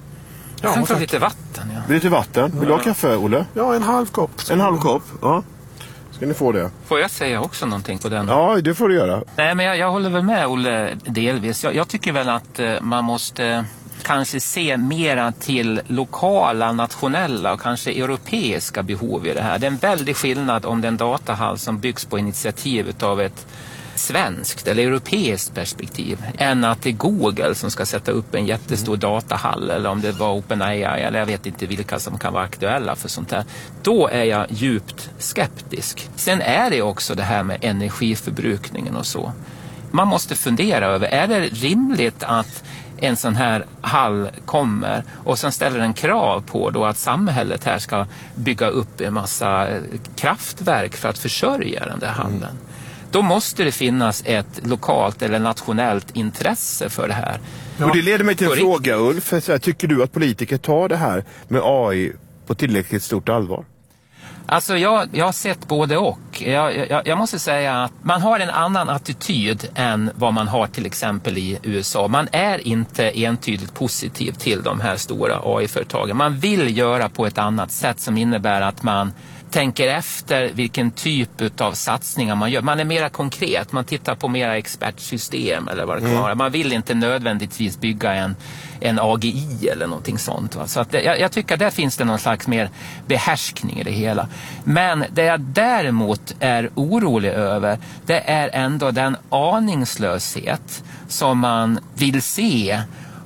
Jag kan få lite vatten. Ja. Lite vatten? Vill du ha kaffe, Olle? Ja, en halv kopp. En halv kopp, ja. Ska ni få det? Får jag säga också någonting på den? Ja, det får du göra. Nej, men jag håller väl med Olle delvis. Jag tycker väl att man måste kanske se mera till lokala, nationella och kanske europeiska behov i det här. Det är en väldig skillnad om den datahall som byggs på initiativ av ett svenskt eller europeiskt perspektiv än att det är Google som ska sätta upp en jättestor datahall, eller om det var OpenAI, eller jag vet inte vilka som kan vara aktuella för sånt här. Då är jag djupt skeptisk. Sen är det också det här med energiförbrukningen och så. Man måste fundera över, är det rimligt att en sån här hall kommer och sen ställer en krav på då att samhället här ska bygga upp en massa kraftverk för att försörja den där hallen? Då måste det finnas ett lokalt eller nationellt intresse för det här. Ja. Och det leder mig till en fråga, Ulf. Tycker du att politiker tar det här med AI på tillräckligt stort allvar? Alltså jag har sett både och. Jag måste säga att man har en annan attityd än vad man har till exempel i USA. Man är inte entydigt positiv till de här stora AI-företagen. Man vill göra på ett annat sätt som innebär att man tänker efter vilken typ av satsningar man gör. Man är mera konkret, man tittar på mera expertsystem eller vad det kan vara. Man vill inte nödvändigtvis bygga en AGI eller någonting sånt. Va? Så att jag tycker att där finns det någon slags mer behärskning i det hela. Men det jag däremot är orolig över, det är ändå den aningslöshet som man vill se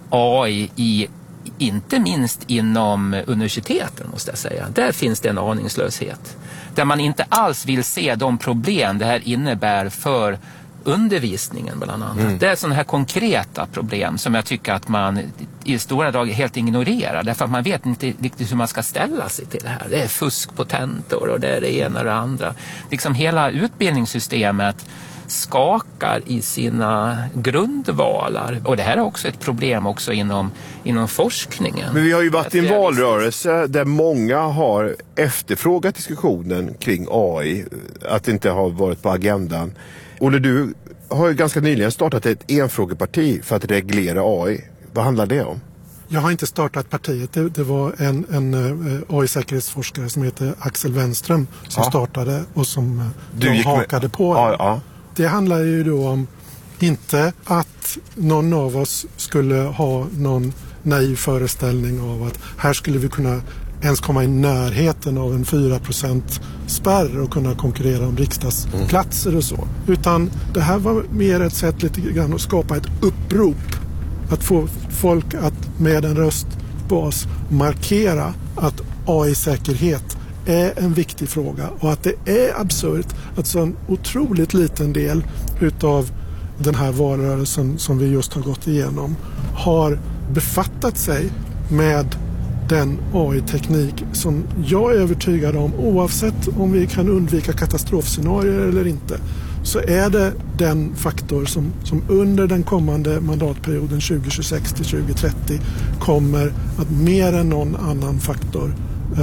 AI i, inte minst inom universiteten måste jag säga. Där finns det en aningslöshet. Där man inte alls vill se de problem det här innebär för undervisningen bland annat. Det är sådana här konkreta problem som jag tycker att man i stora drag helt ignorerar. Därför att man vet inte riktigt hur man ska ställa sig till det här. Det är fusk på tentor och det är det ena och det andra. Liksom hela utbildningssystemet skakar i sina grundvalar. Och det här är också ett problem också inom forskningen. Men vi har ju varit i en valrörelse där många har efterfrågat diskussionen kring AI. Att det inte har varit på agendan. Olle, du har ju ganska nyligen startat ett enfrågeparti för att reglera AI. Vad handlar det om? Jag har inte startat partiet. Det var en AI-säkerhetsforskare som heter Axel Wenström som startade och som hakade på. Ja. Det handlar ju då om inte att någon av oss skulle ha någon naiv föreställning av att här skulle vi kunna ens komma i närheten av en 4% spärr och kunna konkurrera om riksdagsplatser och så. Utan det här var mer ett sätt lite grann att skapa ett upprop. Att få folk att med en röstbas markera att AI-säkerhet är en viktig fråga och att det är absurt att så en otroligt liten del utav den här valrörelsen som vi just har gått igenom har befattat sig med den AI-teknik som jag är övertygad om, oavsett om vi kan undvika katastrofscenarier eller inte, så är det den faktor som under den kommande mandatperioden 2026 till 2030 kommer att mer än någon annan faktor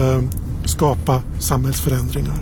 skapa samhällsförändringar.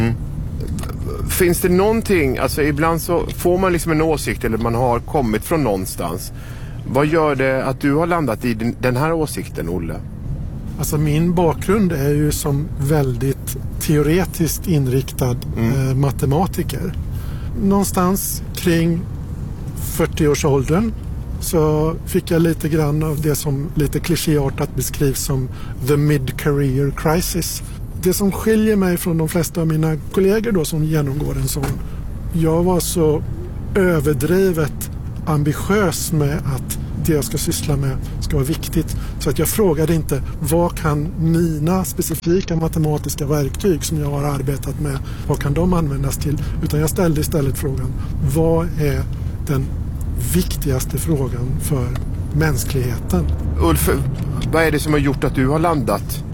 Finns det någonting, alltså ibland så får man liksom en åsikt eller man har kommit från någonstans. Vad gör det att du har landat i den här åsikten, Olle? Alltså min bakgrund är ju som väldigt teoretiskt inriktad matematiker. Någonstans kring 40-årsåldern så fick jag lite grann av det som lite klichéartat beskrivs som the mid-career crisis. Det som skiljer mig från de flesta av mina kollegor då som genomgår en sån, jag var så överdrivet ambitiös med att det jag ska syssla med ska vara viktigt. Så att jag frågade inte vad kan mina specifika matematiska verktyg som jag har arbetat med, vad kan de användas till? Utan jag ställde istället frågan, vad är den viktigaste frågan för mänskligheten? Ulf, vad är det som har gjort att du har landat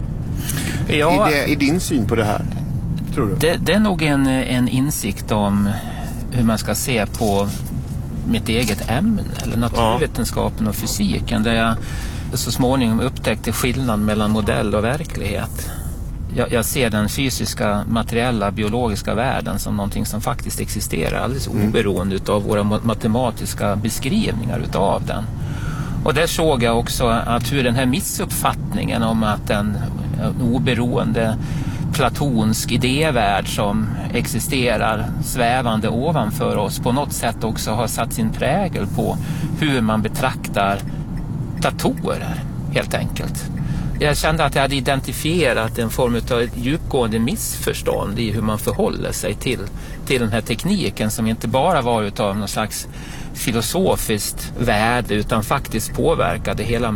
i din syn på det här, tror du? Det är nog en insikt om hur man ska se på mitt eget ämne, eller naturvetenskapen och fysiken, där jag så småningom upptäckte skillnaden mellan modell och verklighet. Jag ser den fysiska, materiella, biologiska världen som någonting som faktiskt existerar alldeles oberoende av våra matematiska beskrivningar utav den. Och där såg jag också att hur den här missuppfattningen om att en oberoende platonsk idévärld som existerar svävande ovanför oss på något sätt också har satt sin prägel på hur man betraktar datorer, helt enkelt. Jag kände att jag hade identifierat en form av djupgående missförstånd i hur man förhåller sig till den här tekniken, som inte bara var utav någon slags filosofiskt värde utan faktiskt påverkade hela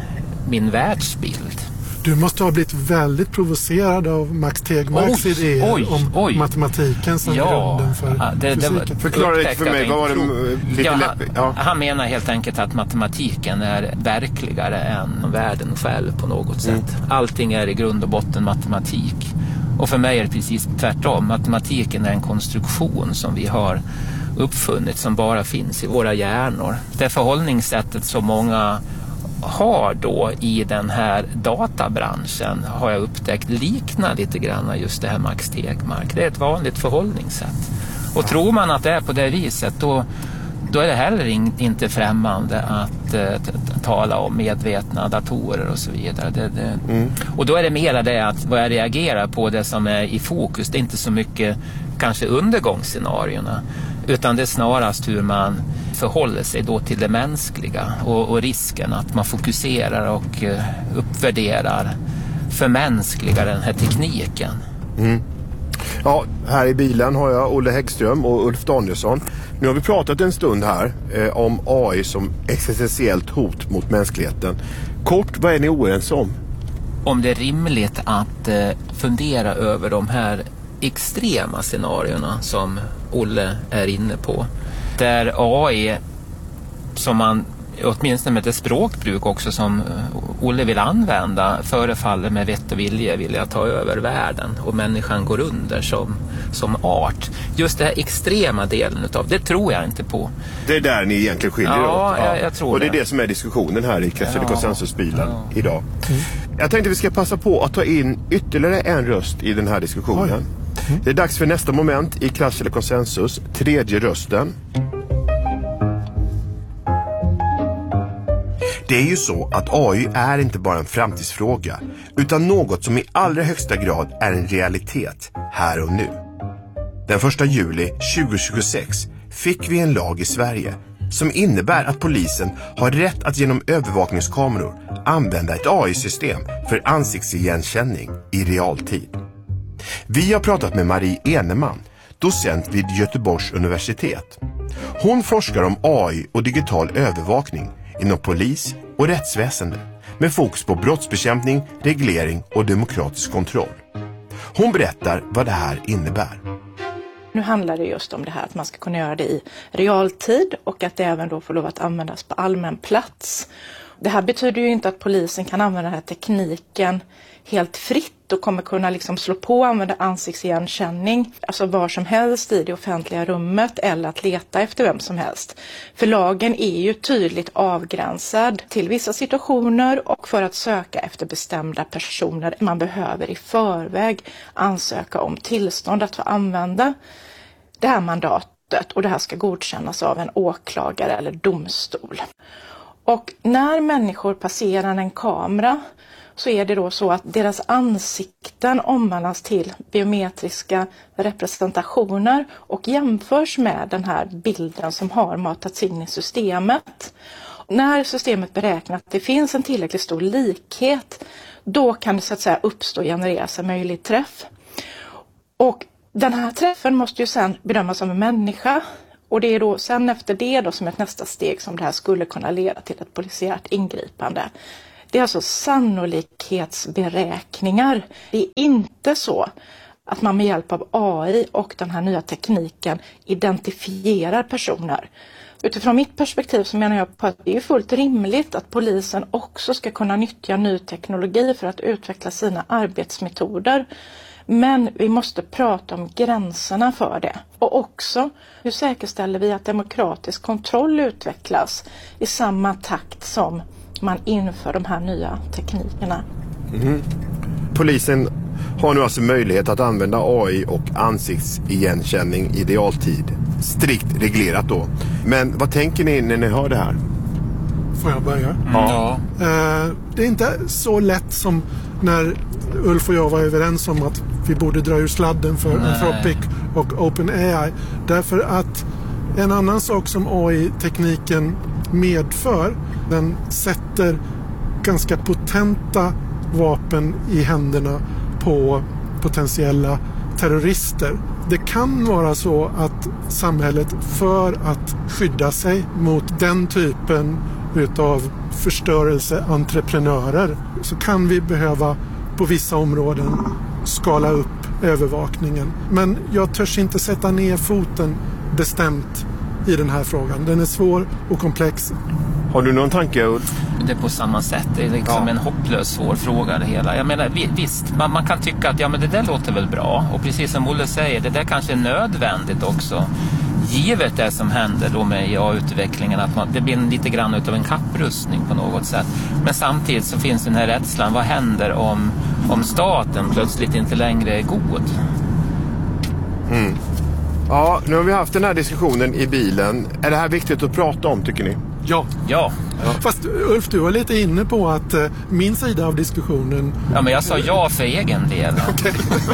min världsbild. Du måste ha blivit väldigt provocerad av Max Tegmarks idéer om matematiken som grunden för fysiken. Förklara lite för mig, vad var det lite Han menar helt enkelt att matematiken är verkligare än världen själv på något sätt. Allting är i grund och botten matematik. Och för mig är det precis tvärtom. Matematiken är en konstruktion som vi har uppfunnit, som bara finns i våra hjärnor. Det förhållningssättet som många har då i den här databranschen, har jag upptäckt, liknar lite grann just det här Max Tegmark. Det är ett vanligt förhållningssätt. Och tror man att det är på det viset, då är det heller inte främmande att tala om medvetna datorer och så vidare. Och då är det mer det att vad jag reagerar på, det som är i fokus, det är inte så mycket kanske undergångsscenarierna, utan det är snarast hur man förhåller sig då till det mänskliga och risken att man fokuserar och uppvärderar, förmänskligar den här tekniken. Ja, här i bilen har jag Olle Häggström och Ulf Danielsson. Nu har vi pratat en stund här om AI som existentiellt hot mot mänskligheten. Kort, vad är ni oense om? Om det är rimligt att fundera över de här extrema scenarierna som Olle är inne på. Där AI, som man åtminstone med det språkbruk också som Olle vill använda, förefaller med vett och vilja ta över världen och människan går under som art. Just den här extrema delen utav det tror jag inte på. Det är där ni egentligen skiljer åt. Jag tror och det är det som är diskussionen här i Kraft eller konsensusbilen idag. Jag tänkte vi ska passa på att ta in ytterligare en röst i den här diskussionen. Det är dags för nästa moment i Kraft eller konsensus, tredje rösten. Det är ju så att AI är inte bara en framtidsfråga, utan något som i allra högsta grad är en realitet här och nu. Den 1 juli 2026 fick vi en lag i Sverige som innebär att polisen har rätt att genom övervakningskameror använda ett AI-system för ansiktsigenkänning i realtid. Vi har pratat med Marie Eneman, docent vid Göteborgs universitet. Hon forskar om AI och digital övervakning inom polis och rättsväsende med fokus på brottsbekämpning, reglering och demokratisk kontroll. Hon berättar vad det här innebär. Nu handlar det just om det här att man ska kunna göra det i realtid och att det även då får lov att användas på allmän plats. Det här betyder ju inte att polisen kan använda den här tekniken helt fritt och kommer kunna liksom slå på och använda ansiktsigenkänning, alltså var som helst i det offentliga rummet eller att leta efter vem som helst. För lagen är ju tydligt avgränsad till vissa situationer och för att söka efter bestämda personer man behöver i förväg ansöka om tillstånd att få använda det här mandatet och det här ska godkännas av en åklagare eller domstol. Och när människor passerar en kamera så är det då så att deras ansikten omvandlas till biometriska representationer och jämförs med den här bilden som har matats in i systemet. När systemet beräknar att det finns en tillräckligt stor likhet, då kan det så att säga uppstå och genereras en möjlig träff. Och den här träffen måste ju sen bedömas av en människa. Och det är då sen efter det då som ett nästa steg som det här skulle kunna leda till ett polisiärt ingripande. Det är alltså sannolikhetsberäkningar. Det är inte så att man med hjälp av AI och den här nya tekniken identifierar personer. Utifrån mitt perspektiv så menar jag på att det är fullt rimligt att polisen också ska kunna nyttja ny teknologi för att utveckla sina arbetsmetoder. Men vi måste prata om gränserna för det. Och också hur säkerställer vi att demokratisk kontroll utvecklas i samma takt som man inför de här nya teknikerna. Mm. Polisen har nu alltså möjlighet att använda AI och ansiktsigenkänning i realtid. Strikt reglerat då. Men vad tänker ni när ni hör det här? Får jag börja? Ja. Det är inte så lätt som när Ulf och jag var överens om att vi borde dra ur sladden för Anthropic och OpenAI. Därför att en annan sak som AI-tekniken medför, den sätter ganska potenta vapen i händerna på potentiella terrorister. Det kan vara så att samhället för att skydda sig mot den typen utav förstörelseentreprenörer så kan vi behöva på vissa områden skala upp övervakningen. Men jag törs inte sätta ner foten bestämt i den här frågan. Den är svår och komplex. Har du någon tanke, Ulf? Det är på samma sätt. Det är liksom en hopplös svår fråga det hela. Jag menar, visst, man kan tycka att men det där låter väl bra. Och precis som Olle säger, det där kanske är nödvändigt också. Givet det som händer då med AI-utvecklingen, att det blir lite grann utav en kapprustning på något sätt. Men samtidigt så finns den här rädslan. Vad händer om staten plötsligt inte längre är god? Mm. Ja, nu har vi haft den här diskussionen i bilen. Är det här viktigt att prata om, tycker ni? Ja. Fast Ulf, du var lite inne på att min sida av diskussionen... Ja, men jag sa ja för egen del. Okej.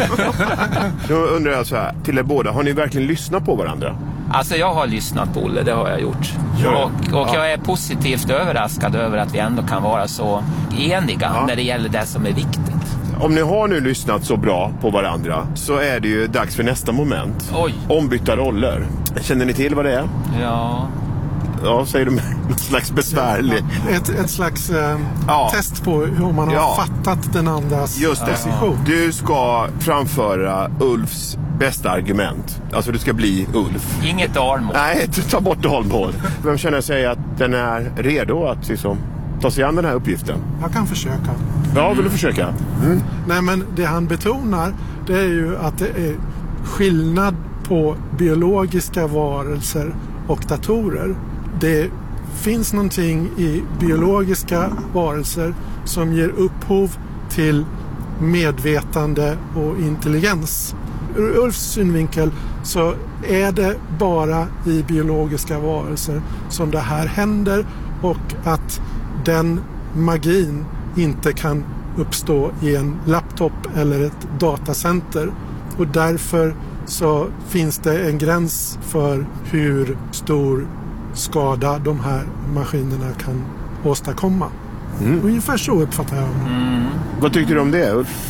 Då undrar jag så här, till er båda, har ni verkligen lyssnat på varandra? Alltså jag har lyssnat på Olle, det har jag gjort. Och jag är positivt överraskad över att vi ändå kan vara så eniga när det gäller det som är viktigt. Om ni har nu lyssnat så bra på varandra så är det ju dags för nästa moment. Oj. Ombytta roller. Känner ni till vad det är? Ja, säger du med något slags besvärlig... Ett slags test på hur man har fattat den andras position. Du ska framföra Ulfs bästa argument. Alltså du ska bli Ulf. Inget dalmål. Nej, ta bort dalmål. Vem känner sig att den är redo att liksom ta sig an den här uppgiften? Jag kan försöka. Ja, vill du försöka? Mm. Nej, men det han betonar, det är ju att det är skillnad på biologiska varelser och datorer. Det finns någonting i biologiska varelser som ger upphov till medvetande och intelligens. Ur Ulfs synvinkel så är det bara i biologiska varelser som det här händer och att den magin inte kan uppstå i en laptop eller ett datacenter. Och därför så finns det en gräns för hur stor skada de här maskinerna kan åstadkomma. Ungefär så uppfattar jag. Vad tyckte du om det, Ulf?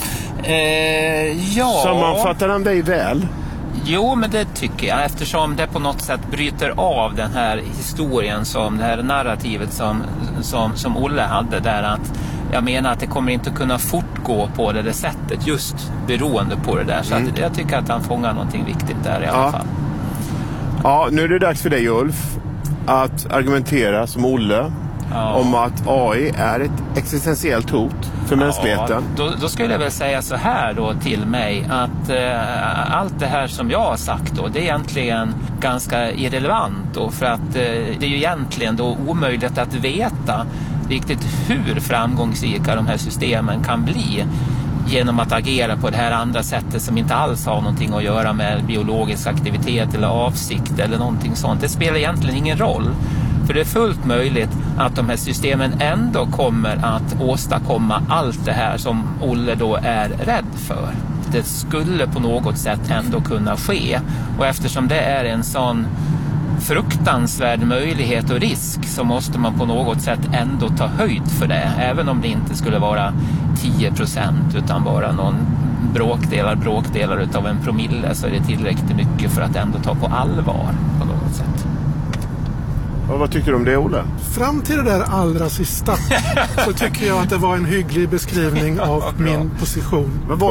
Sammanfattar han dig väl? Jo, men det tycker jag, eftersom det på något sätt bryter av den här historien, som det här narrativet som Olle hade där, att jag menar att det kommer inte kunna fortgå på det sättet just beroende på det där. Så att jag tycker att han fångar någonting viktigt där i alla fall. Ja, nu är det dags för dig, Ulf, att argumentera som Olle om att AI är ett existentiellt hot för mänskligheten. Då skulle jag väl säga så här då till mig att allt det här som jag har sagt då, det är egentligen ganska irrelevant då, för att det är ju egentligen då omöjligt att veta riktigt hur framgångsrika de här systemen kan bli genom att agera på det här andra sättet som inte alls har någonting att göra med biologisk aktivitet eller avsikt eller någonting sånt. Det spelar egentligen ingen roll. För det är fullt möjligt att de här systemen ändå kommer att åstadkomma allt det här som Olle då är rädd för. Det skulle på något sätt ändå kunna ske. Och eftersom det är en sån fruktansvärd möjlighet och risk så måste man på något sätt ändå ta höjd för det. Även om det inte skulle vara 10% utan bara någon bråkdelar utav en promille, så är det tillräckligt mycket för att ändå ta på allvar på något sätt. Och vad tycker du om det, Olle? Fram till det där allra sista så tycker jag att det var en hygglig beskrivning av min position.